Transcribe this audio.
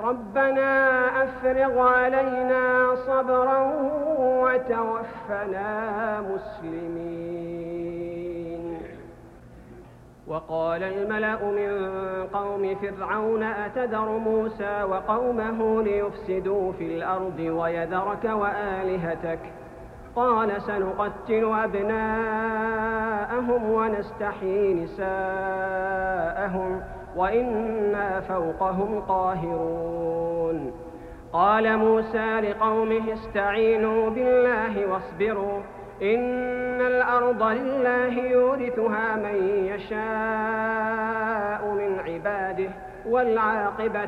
ربنا أفرغ علينا صبرا وتوفنا مسلمين. وقال الملأ من قوم فرعون أتذر موسى وقومه ليفسدوا في الأرض ويذرك وآلهتك قال سنقتل أبناءهم ونستحيي نساءهم وإنا فوقهم قاهرون. قال موسى لقومه استعينوا بالله واصبروا إن الأرض لله يورثها من يشاء من عباده والعاقبة